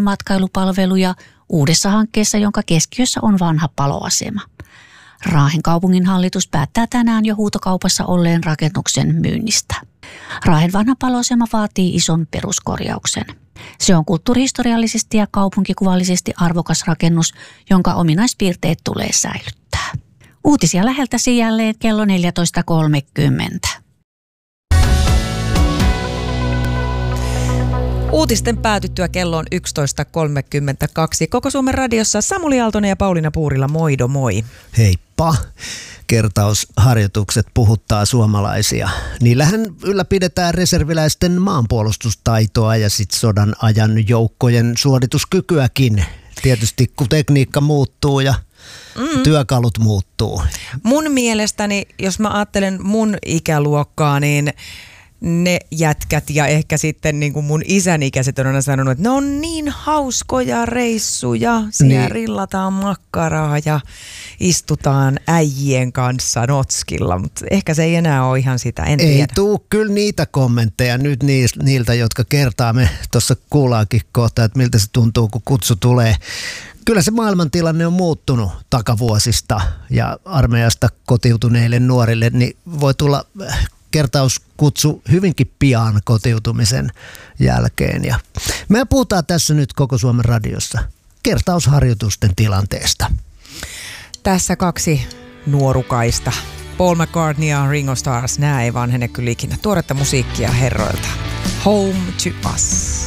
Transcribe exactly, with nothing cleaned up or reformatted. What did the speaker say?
matkailupalveluja uudessa hankkeessa, jonka keskiössä on vanha paloasema. Raahen kaupunginhallitus päättää tänään jo huutokaupassa olleen rakennuksen myynnistä. Raahen vanha paloasema vaatii ison peruskorjauksen. Se on kulttuurihistoriallisesti ja kaupunkikuvallisesti arvokas rakennus, jonka ominaispiirteet tulee säilyttää. Uutisia läheltäsi jälleen kello neljätoista kolmekymmentä. Uutisten päätyttyä kello on yksitoista kolmekymmentäkaksi. Koko Suomen radiossa Samuli Aaltonen ja Pauliina Puurila, moido moi. Heippa. Kertausharjoitukset puhuttaa suomalaisia. Niillähän ylläpidetään reserviläisten maanpuolustustaitoa ja sit sodan ajan joukkojen suorituskykyäkin. Tietysti kun tekniikka muuttuu ja mm. työkalut muuttuu. Mun mielestäni, jos mä ajattelen mun ikäluokkaa, niin ne jätkät ja ehkä sitten niin kuin mun isän ikäiset on aina sanonut, että ne on niin hauskoja reissuja. Siellä niin. rillataan makkaraa ja istutaan äijien kanssa notskilla, mutta ehkä se ei enää ole ihan sitä, en Ei tiedä. tuu kyllä niitä kommentteja nyt niiltä, jotka kertaa me tuossa kuullaankin kohta, että miltä se tuntuu, kun kutsu tulee. Kyllä se maailmantilanne on muuttunut takavuosista ja armeijasta kotiutuneille nuorille, niin voi tulla kertauskutsu hyvinkin pian kotiutumisen jälkeen. Ja me puhutaan tässä nyt koko Suomen radiossa kertausharjoitusten tilanteesta. Tässä kaksi nuorukaista. Paul McCartney ja Ringo Starr, nämä ei vanhene kyllä ikinä. Tuoretta musiikkia herroilta. Home to Us.